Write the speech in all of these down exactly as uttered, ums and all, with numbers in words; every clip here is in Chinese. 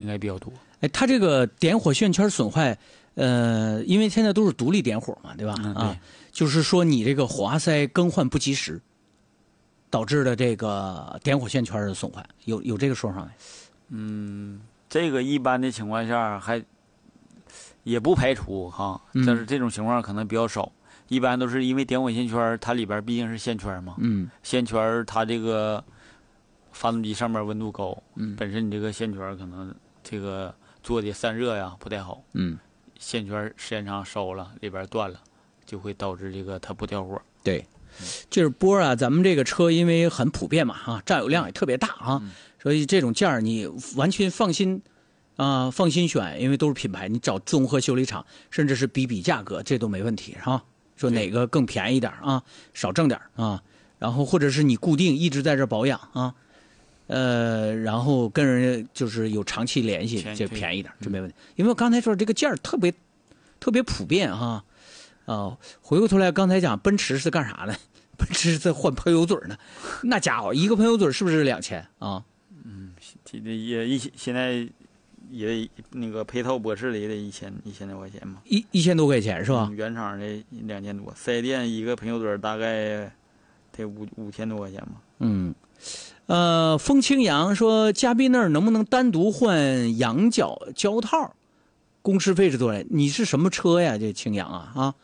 该比较多。 哎，它这个点火线圈损坏，呃，因为现在都是独立点火嘛，对吧？ 嗯、对啊，就是说你这个火花塞更换不及时，导致的这个点火线圈的损坏，有有这个说法没？ 嗯，这个一般的情况下还也不排除哈， 嗯但是这种情况可能比较少。一般都是因为点火线圈它里边毕竟是线圈嘛， 嗯， 线圈它这个发动机上面温度高， 嗯， 本身你这个线圈可能这个做的散热呀不太好， 嗯， 线圈时间长烧了，里边断了，就会导致这个它不掉火。 对，就是波啊，咱们这个车因为很普遍嘛，哈，占有量也特别大啊， 嗯、 所以这种件儿你完全放心啊、呃，放心选，因为都是品牌，你找综合修理厂，甚至是比比价格，这都没问题，是吧？说哪个更便宜点啊，少挣点啊，然后或者是你固定一直在这保养啊，呃，然后跟人家就是有长期联系，这便宜点，这没问题。因为我刚才说这个件儿特别特别普遍哈，啊、呃，回过头来刚才讲奔驰是干啥的？奔驰是在换喷油嘴呢，那家伙一个喷油嘴是不是两千啊？ 嗯，也一现在。也得那个配套博士的也得一千一千多块钱嘛， 一一千多块钱是吧？ 嗯、原厂的两千多，四 S 店一个喷油嘴大概得五五千多块钱嘛。 嗯，呃，风清扬说嘉宾那儿能不能单独换羊角胶套？工时费是多少？你是什么车呀？这清扬啊啊，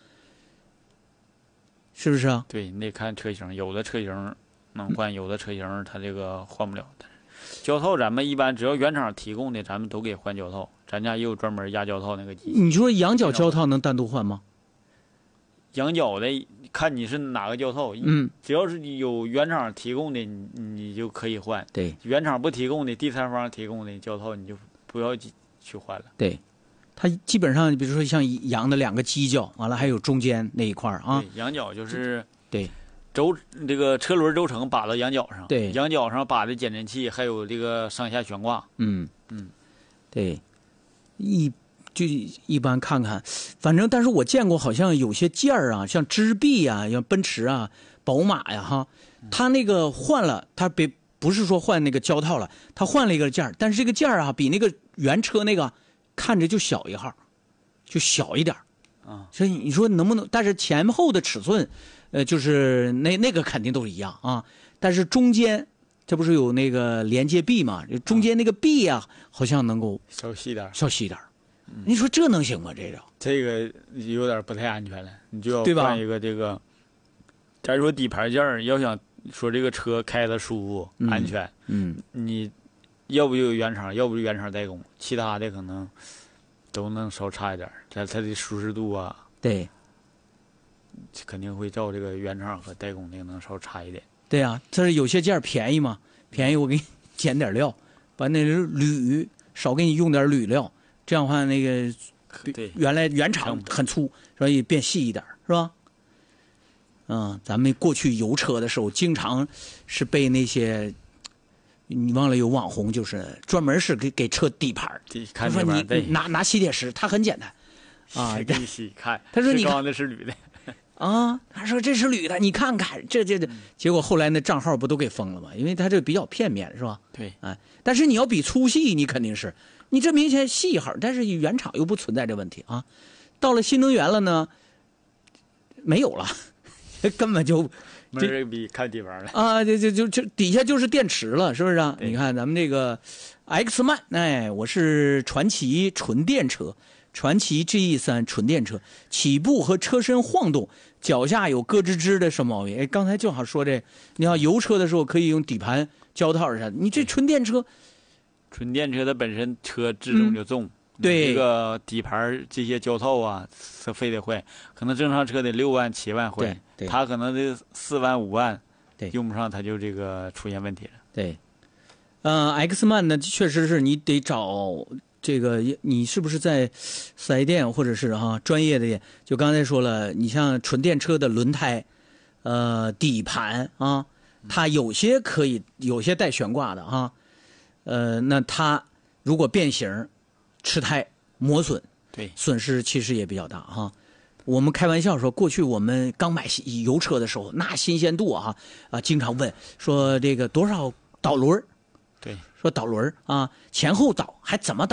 是不是啊？ 对，你得看车型，有的车型能换，有的车型它这个换不了。胶套咱们一般只要原厂提供的，咱们都给换胶套。咱家也有专门压胶套那个机器。 你说羊角胶套能单独换吗？ 羊角的看你是哪个胶套， 嗯， 只要是有原厂提供的，你你就可以换。 对， 原厂不提供的，第三方提供的胶套你就不要去换了。 对，它基本上比如说像羊的两个犄角，完了还有中间那一块啊。 对，羊角就是对。 轴这个车轮轴承把到羊角上， 对， 羊角上把的减震器，还有这个上下悬挂。 嗯嗯， 对，一就一般看看，反正但是我见过好像有些件儿啊，像织臂啊，像奔驰啊、宝马呀哈，它那个换了，它别不是说换那个胶套了，它换了一个件儿，但是这个件儿啊比那个原车那个看着就小一号，就小一点啊。 所以你说能不能？但是前后的尺寸。呃，就是那那个肯定都是一样啊，但是中间这不是有那个连接臂嘛？中间那个臂啊，好像能够稍细点， 稍细点。嗯、你说这能行吗？这个这个有点不太安全了，你就要换一个这个。咱说底盘件儿，要想说这个车开的舒服、 嗯、 安全， 嗯， 你要不就有原厂，要不就原厂代工，其他的可能都能稍差一点，它它的舒适度啊， 对。 肯定会照这个原厂和代工的能稍差一点。 对呀、啊，这是有些件便宜嘛，便宜我给你减点料，把那铝少给你用点铝料，这样的话那个对原来原厂很粗，所以变细一点，是吧？嗯，咱们过去油车的时候，经常是被那些，你忘了有网红，就是专门是给给车底盘， 他说你拿拿吸铁石，它很简单啊， 给你洗看， 他说你刚的是铝的。 啊，他说这是铝的，你看看这这这，结果后来那账号不都给封了吗？因为他这比较片面，是吧？ 对， 哎，但是你要比粗细，你肯定是，你这明显细一号，但是原厂又不存在这问题啊。到了新能源了呢，没有了，根本就没人比看底盘了啊，就就就就底下就是电池了，是不是啊？你看咱们这个 X 曼，哎，我是传祺纯电车。传祺 G E 三 纯电车起步和车身晃动，脚下有咯吱吱的什么毛病？哎，刚才正好说这，你要油车的时候可以用底盘胶套啥的，你这纯电车， 纯电车它本身车制重就重， 嗯、对这个底盘这些胶套啊，它非得坏，可能正常车得六万七万坏，它可能得四万五万， 对， 用不上它就这个出现问题了。 对，呃 ，X 曼呢，确实是你得找。这个你是不是在四 S 店或者是哈、啊、专业的店？就刚才说了，你像纯电车的轮胎，呃，底盘啊，它有些可以，有些带悬挂的啊，呃，那它如果变形、吃胎、磨损， 对， 损失其实也比较大哈、啊。我们开玩笑说，过去我们刚买油车的时候，那新鲜度啊啊，经常问说这个多少导轮。 对， 说导轮啊，前后导还怎么导？